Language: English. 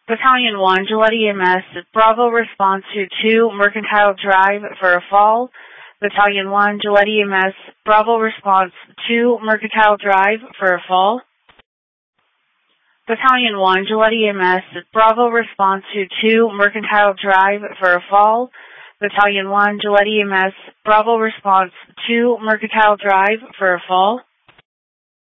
Battalion 1, Gillette EMS, Bravo response to 2, Mercantile Drive for a fall. Battalion 1, Gillette EMS, Bravo response 2, Mercantile Drive for a fall. Battalion 1, Gillette EMS, Bravo response to 2, Mercantile Drive for a fall. Battalion 1, Gillette EMS, Bravo response 2, Mercantile Drive for a fall.